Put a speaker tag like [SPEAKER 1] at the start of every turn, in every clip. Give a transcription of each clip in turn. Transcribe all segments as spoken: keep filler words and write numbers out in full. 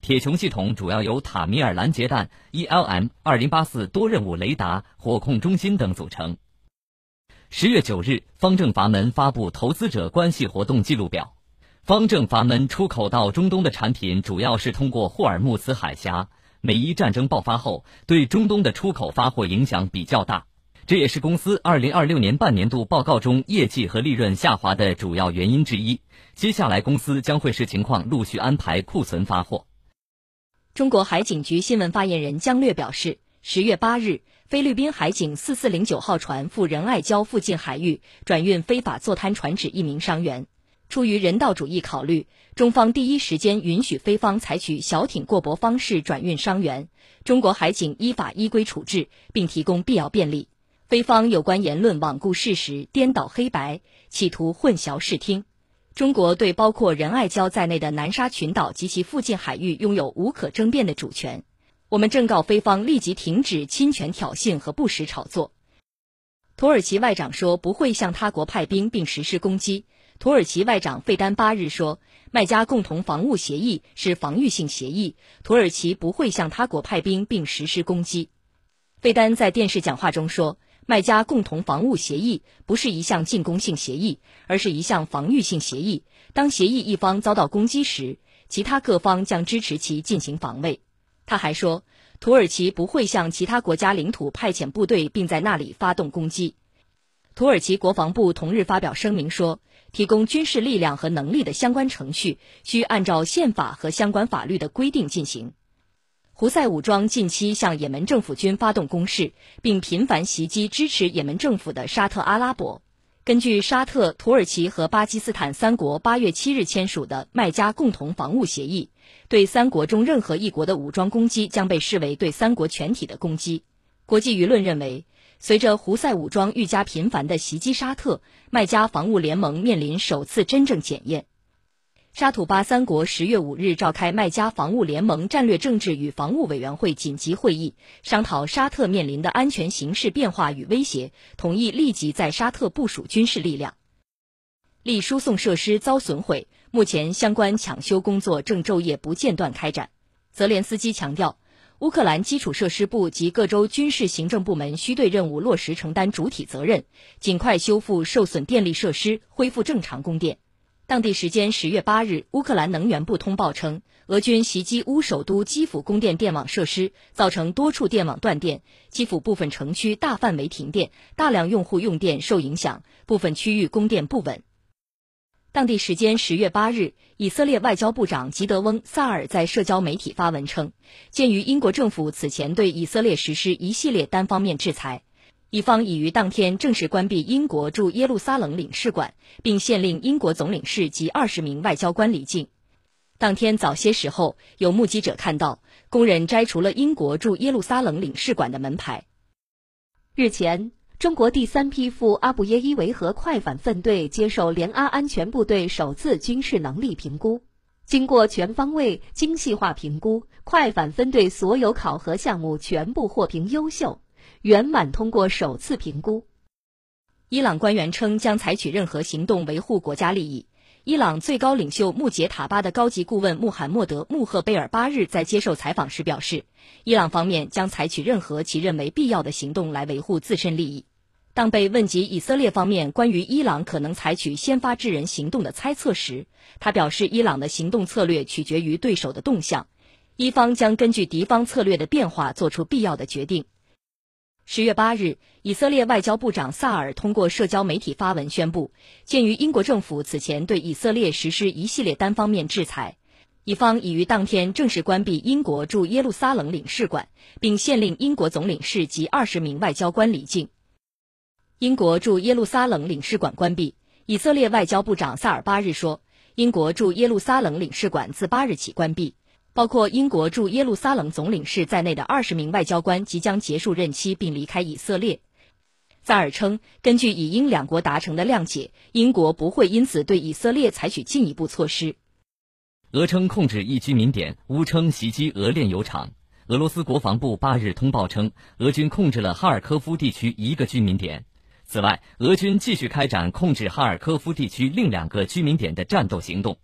[SPEAKER 1] 铁穹系统主要由塔米尔拦截弹 E L M 二零八四多任务雷达火控中心等组成。十月九日，方正阀门发布投资者关系活动记录表。方正阀门出口到中东的产品主要是通过霍尔木兹海峡，美伊战争爆发后，对中东的出口发货影响比较大，这也是公司二零二六年半年度报告中业绩和利润下滑的主要原因之一。接下来公司将会视情况陆续安排库存发货。
[SPEAKER 2] 中国海警局新闻发言人姜略表示，十月八日，菲律宾海警四四零九号船赴仁爱礁附近海域转运非法坐滩船只一名伤员。出于人道主义考虑，中方第一时间允许菲方采取小艇过驳方式转运伤员，中国海警依法依规处置，并提供必要便利。菲方有关言论罔顾事实、颠倒黑白，企图混淆视听。中国对包括仁爱礁在内的南沙群岛及其附近海域拥有无可争辩的主权。我们正告菲方立即停止侵权挑衅和不实炒作。土耳其外长说不会向他国派兵并实施攻击。土耳其外长费丹八日说，麦加共同防务协议是防御性协议，土耳其不会向他国派兵并实施攻击。费丹在电视讲话中说，麦加共同防务协议不是一项进攻性协议，而是一项防御性协议。当协议一方遭到攻击时，其他各方将支持其进行防卫。他还说，土耳其不会向其他国家领土派遣部队并在那里发动攻击。土耳其国防部同日发表声明说，提供军事力量和能力的相关程序需按照宪法和相关法律的规定进行。胡塞武装近期向也门政府军发动攻势，并频繁袭击支持也门政府的沙特阿拉伯。根据沙特、土耳其和巴基斯坦三国八月七日签署的麦加共同防务协议，对三国中任何一国的武装攻击将被视为对三国全体的攻击。国际舆论认为，随着胡塞武装愈加频繁地袭击沙特，麦加防务联盟面临首次真正检验。沙土巴三国十月五日召开麦加防务联盟战略政治与防务委员会紧急会议，商讨沙特面临的安全形势变化与威胁，同意立即在沙特部署军事力量。力输送设施遭损毁，目前相关抢修工作正昼夜不间断开展。泽连斯基强调，乌克兰基础设施部及各州军事行政部门需对任务落实承担主体责任，尽快修复受损电力设施，恢复正常供电。当地时间十月八日，乌克兰能源部通报称，俄军袭击乌首都基辅供电电网设施，造成多处电网断电，基辅部分城区大范围停电，大量用户用电受影响，部分区域供电不稳。当地时间十月八日，以色列外交部长吉德翁·萨尔在社交媒体发文称，鉴于英国政府此前对以色列实施一系列单方面制裁，一方已于当天正式关闭英国驻耶路撒冷领事馆，并限令英国总领事及二十名外交官离境。当天早些时候，有目击者看到工人摘除了英国驻耶路撒冷领事馆的门牌。
[SPEAKER 3] 日前，中国第三批赴阿布耶伊维和快反分队接受联阿安全部队首次军事能力评估。经过全方位、精细化评估，快反分队所有考核项目全部获评优秀，圆满通过首次评估。
[SPEAKER 2] 伊朗官员称将采取任何行动维护国家利益。伊朗最高领袖穆杰塔巴的高级顾问穆罕默德·穆赫贝尔八日在接受采访时表示，伊朗方面将采取任何其认为必要的行动来维护自身利益。当被问及以色列方面关于伊朗可能采取先发制人行动的猜测时，他表示伊朗的行动策略取决于对手的动向，伊方将根据敌方策略的变化做出必要的决定。十月八日，以色列外交部长萨尔通过社交媒体发文宣布，鉴于英国政府此前对以色列实施一系列单方面制裁，以方已于当天正式关闭英国驻耶路撒冷领事馆，并限令英国总领事及二十名外交官离境。英国驻耶路撒冷领事馆关闭，以色列外交部长萨尔八日说，英国驻耶路撒冷领事馆自八日起关闭。包括英国驻耶路撒冷总领事在内的二十名外交官即将结束任期并离开以色列。萨尔称，根据以英两国达成的谅解，英国不会因此对以色列采取进一步措施。
[SPEAKER 1] 俄称控制一居民点，乌称袭击俄炼油厂。俄罗斯国防部八日通报称，俄军控制了哈尔科夫地区一个居民点。此外，俄军继续开展控制哈尔科夫地区另两个居民点的战斗行动。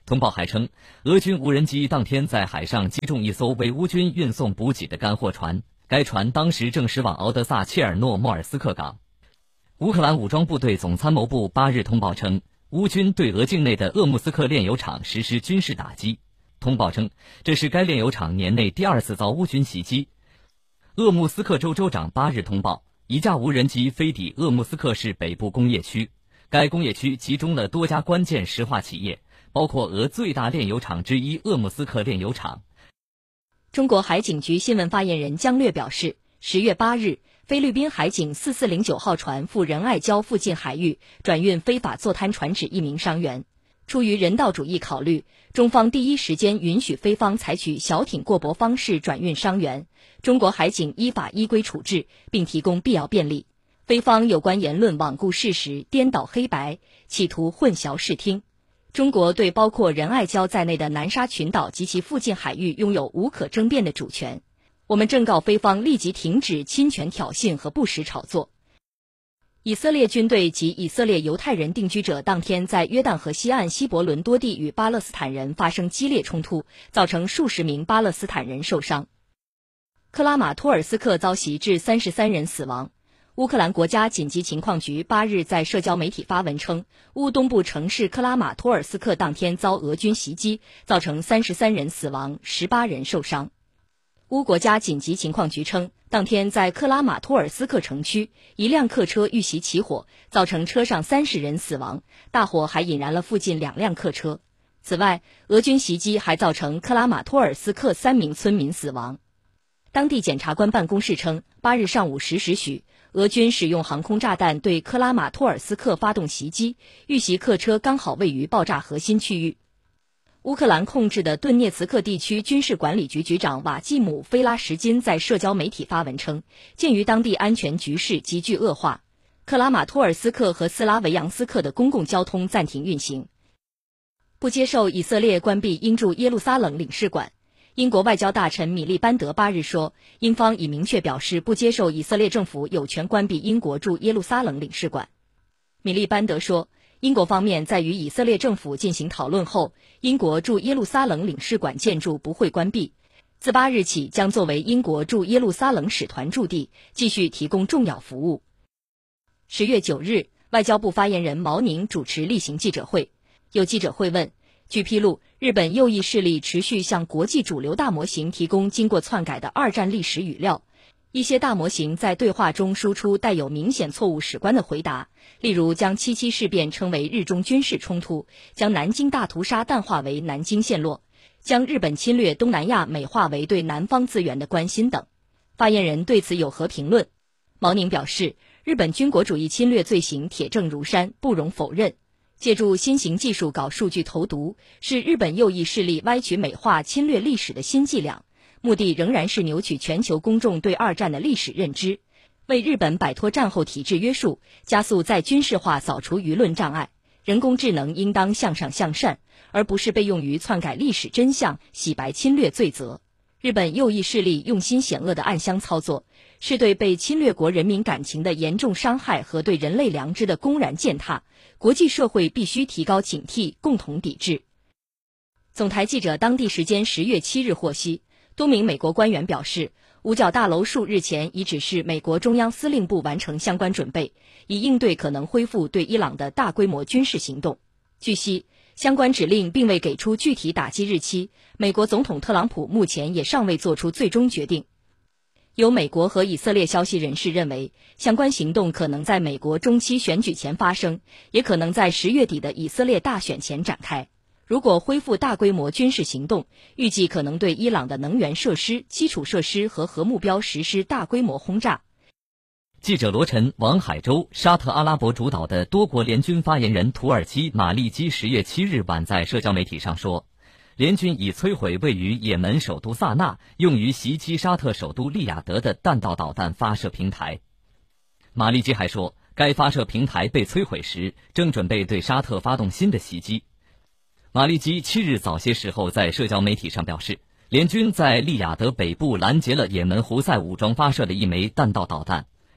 [SPEAKER 1] 通报还称，俄军无人机当天在海上击中一艘为乌军运送补给的干货船，该船当时正驶往敖德萨切尔诺莫尔斯克港。乌克兰武装部队总参谋部八日通报称，乌军对俄境内的鄂木斯克炼油厂实施军事打击。通报称，这是该炼油厂年内第二次遭乌军袭击。鄂木斯克州州长八日通报，一架无人机飞抵鄂木斯克市北部工业区，该工业区集中了多家关键石化企业，包括俄最大炼油厂之一鄂木斯克炼油厂。
[SPEAKER 2] 中国海警局新闻发言人姜略表示，十月八日，菲律宾海警四四零九号船赴仁爱礁附近海域转运非法坐滩船只一名伤员。出于人道主义考虑，中方第一时间允许菲方采取小艇过驳方式转运伤员，中国海警依法依规处置，并提供必要便利。菲方有关言论罔顾事实、颠倒黑白，企图混淆视听。中国对包括仁爱礁在内的南沙群岛及其附近海域拥有无可争辩的主权。我们正告菲方立即停止侵权挑衅和不实炒作。以色列军队及以色列犹太人定居者当天在约旦河西岸希伯伦多地与巴勒斯坦人发生激烈冲突，造成数十名巴勒斯坦人受伤。克拉马托尔斯克遭袭致三十三人死亡。乌克兰国家紧急情况局八日在社交媒体发文称，乌东部城市克拉马托尔斯克当天遭俄军袭击，造成三十三人死亡，十八人受伤。乌国家紧急情况局称，当天在克拉马托尔斯克城区，一辆客车遇袭起火，造成车上三十人死亡，大火还引燃了附近两辆客车。此外，俄军袭击还造成克拉马托尔斯克三名村民死亡。当地检察官办公室称，八日上午十时许，俄军使用航空炸弹对克拉马托尔斯克发动袭击，遇袭客车刚好位于爆炸核心区域。乌克兰控制的顿涅茨克地区军事管理局局长瓦季姆·菲拉什金在社交媒体发文称，鉴于当地安全局势急剧恶化，克拉马托尔斯克和斯拉维扬斯克的公共交通暂停运行。不接受以色列关闭英驻耶路撒冷领事馆。英国外交大臣米利班德八日说，英方已明确表示不接受以色列政府有权关闭英国驻耶路撒冷领事馆。米利班德说，英国方面在与以色列政府进行讨论后，英国驻耶路撒冷领事馆建筑不会关闭，自八日起将作为英国驻耶路撒冷使团驻地，继续提供重要服务。十月九日，外交部发言人毛宁主持例行记者会，有记者会问，据披露，日本右翼势力持续向国际主流大模型提供经过篡改的二战历史语料，一些大模型在对话中输出带有明显错误史观的回答，例如将七七事变称为日中军事冲突，将南京大屠杀淡化为南京陷落，将日本侵略东南亚美化为对南方资源的关心等。发言人对此有何评论？毛宁表示，日本军国主义侵略罪行铁证如山，不容否认。借助新型技术搞数据投毒，是日本右翼势力歪曲美化侵略历史的新伎俩，目的仍然是扭曲全球公众对二战的历史认知，为日本摆脱战后体制约束，加速再军事化扫除舆论障碍。人工智能应当向上向善，而不是被用于篡改历史真相、洗白侵略罪责。日本右翼势力用心险恶的暗箱操作，是对被侵略国人民感情的严重伤害和对人类良知的公然践踏，国际社会必须提高警惕，共同抵制。总台记者当地时间十月七日获悉，多名美国官员表示，五角大楼数日前已指示美国中央司令部完成相关准备，以应对可能恢复对伊朗的大规模军事行动。据悉，相关指令并未给出具体打击日期，美国总统特朗普目前也尚未做出最终决定。有美国和以色列消息人士认为，相关行动可能在美国中期选举前发生，也可能在十月底的以色列大选前展开。如果恢复大规模军事行动，预计可能对伊朗的能源设施、基础设施和核目标实施大规模轰炸。
[SPEAKER 1] 记者罗晨、王海洲，沙特阿拉伯主导的多国联军发言人土耳其马利基十月七日晚在社交媒体上说，联军已摧毁位于也门首都萨那用于袭击沙特首都利雅得的弹道导弹发射平台。马利基还说，该发射平台被摧毁时，正准备对沙特发动新的袭击。马利基七日早些时候在社交媒体上表示，联军在利雅得北部拦截了也门胡塞武装发射的一枚弹道导弹。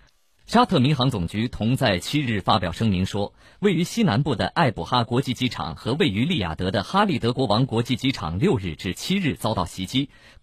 [SPEAKER 1] 沙特民航总局同在七日发表声明说，位于西南部的艾卜哈国际机场和位于利雅得的哈利德国王国际机场六日至七日遭到袭击，